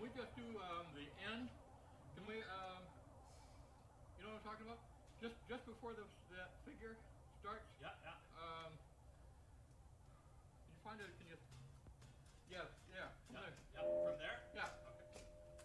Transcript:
we just do the end? Can we, you know what I'm talking about? Just before that figure starts. Yeah, yeah. Can you find it? Can you? Yes.